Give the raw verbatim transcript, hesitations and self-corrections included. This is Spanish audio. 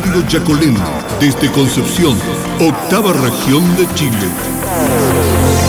Radio Yacolén, desde Concepción, octava región de Chile.